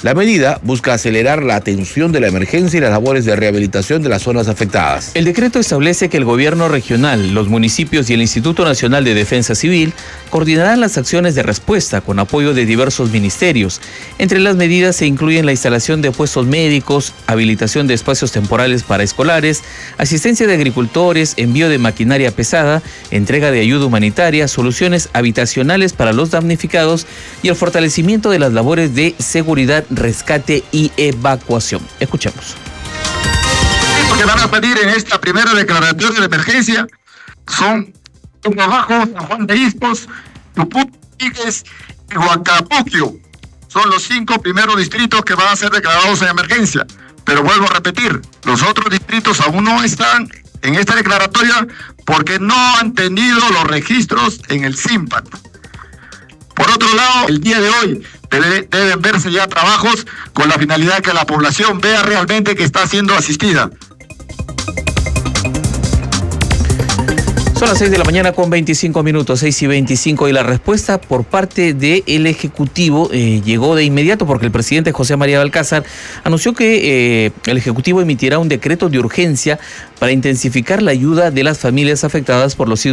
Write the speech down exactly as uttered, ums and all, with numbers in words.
La medida busca acelerar la atención de la emergencia y las labores de rehabilitación de las zonas afectadas. El decreto establece que el gobierno regional, los municipios y el Instituto Nacional de Defensa Civil coordinarán las acciones de respuesta con apoyo de diversos ministerios. Entre las medidas se incluyen la instalación de puestos médicos, habilitación de espacios temporales para escolares, asistencia de agricultores, envío de maquinaria pesada, entrega de ayuda humanitaria, soluciones habitacionales para los damnificados y el fortalecimiento de las labores de seguridad, rescate y evacuación. Escuchemos. Lo que van a pedir en esta primera declaratoria de emergencia son Tumabajo, San Juan de Ispos, Tupú, Iques y Huacapuquio. Son los cinco primeros distritos que van a ser declarados en emergencia. Pero vuelvo a repetir, los otros distritos aún no están en esta declaratoria porque no han tenido los registros en el SIMPAT. Por otro lado, el día de hoy debe, deben verse ya trabajos con la finalidad de que la población vea realmente que está siendo asistida. Son las seis de la mañana con veinticinco minutos, seis y veinticinco, y la respuesta por parte del Ejecutivo eh, llegó de inmediato porque el presidente José María Balcázar anunció que eh, el Ejecutivo emitirá un decreto de urgencia para intensificar la ayuda de las familias afectadas por los